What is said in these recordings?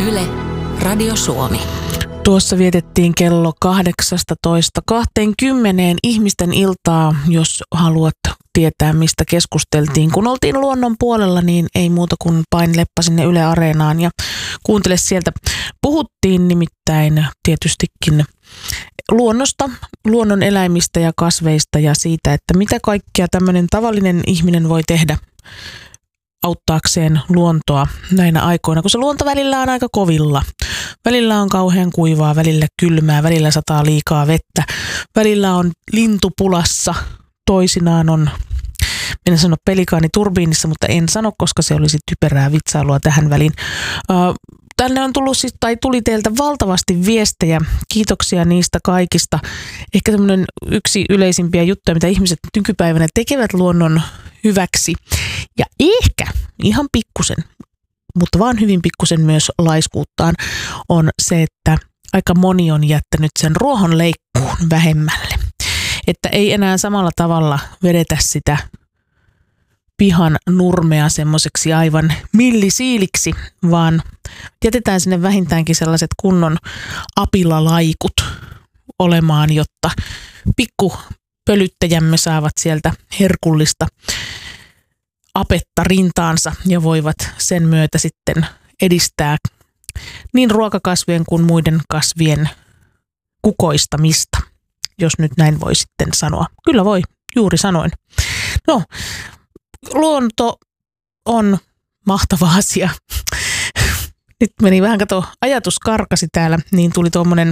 Yle, Radio Suomi. Tuossa vietettiin kello 18:20 ihmisten iltaa. Jos haluat tietää, mistä keskusteltiin. Kun oltiin luonnon puolella, niin ei muuta kuin painileppa sinne Yle Areenaan ja kuuntele sieltä. Puhuttiin nimittäin tietystikin luonnosta, luonnon eläimistä ja kasveista ja siitä, että mitä kaikkea tämmöinen tavallinen ihminen voi tehdä auttaakseen luontoa näinä aikoina, kun se luonto välillä on aika kovilla. Välillä on kauhean kuivaa, välillä kylmää, välillä sataa liikaa vettä, välillä on lintupulassa, toisinaan on, minä sanon pelikaani turbiinissa, mutta en sano, koska se olisi typerää vitsailua tähän väliin. Tänne on tullut tuli teiltä valtavasti viestejä. Kiitoksia niistä kaikista. Ehkä tämmöinen yksi yleisimpiä juttuja, mitä ihmiset nykypäivänä tekevät luonnon hyväksi. Ja ehkä ihan pikkusen, mutta vaan hyvin pikkusen myös laiskuuttaan, on se, että aika moni on jättänyt sen ruohonleikkuun vähemmälle. Että ei enää samalla tavalla vedetä sitä pihan nurmea semmoiseksi aivan millisiiliksi, vaan jätetään sinne vähintäänkin sellaiset kunnon apilalaikut olemaan, jotta pikkupölyttäjämme saavat sieltä herkullista apetta rintaansa ja voivat sen myötä sitten edistää niin ruokakasvien kuin muiden kasvien kukoistamista, jos nyt näin voi sitten sanoa. Kyllä voi, juuri sanoin. No, luonto on mahtava asia. Nyt meni vähän, ajatus karkasi täällä, niin tuli tuommoinen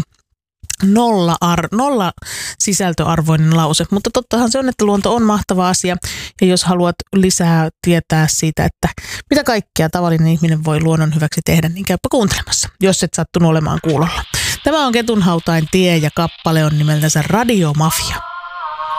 nolla sisältöarvoinen lause. Mutta tottahan se on, että luonto on mahtava asia. Ja jos haluat lisää tietää siitä, että mitä kaikkea tavallinen ihminen voi luonnon hyväksi tehdä, niin käypä kuuntelemassa, jos et sattunut olemaan kuulolla. Tämä on Ketunhautain tie ja kappale on nimeltänsä Radio Mafia.